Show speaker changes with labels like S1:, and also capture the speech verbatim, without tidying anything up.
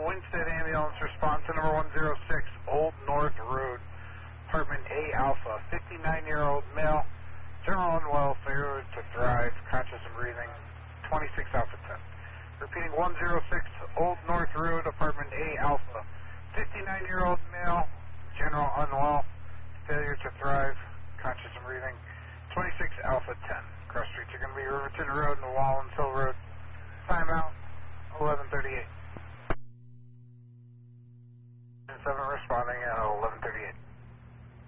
S1: Winstead Ambulance response to number one zero six Old North Road, apartment A Alpha, fifty-nine-year-old male, general unwell, failure to thrive, conscious and breathing, twenty-six Alpha ten. Repeating one zero six Old North Road, apartment A Alpha, fifty-nine-year-old male, general unwell, failure to thrive, conscious and breathing, twenty-six Alpha ten. Cross streets are going to be Riverton Road and Wallens Hill Road. Timeout, eleven thirty-eight. seven responding at eleven thirty-eight.